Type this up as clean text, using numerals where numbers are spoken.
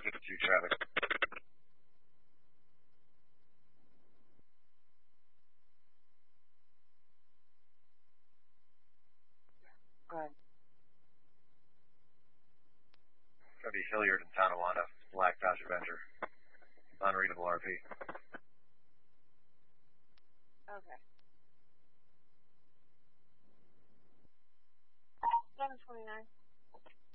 952 traffic. Go ahead. It's going to be Hilliard in Tonawanda, Black Dodge Avenger. Unreadable RP. Okay. 729.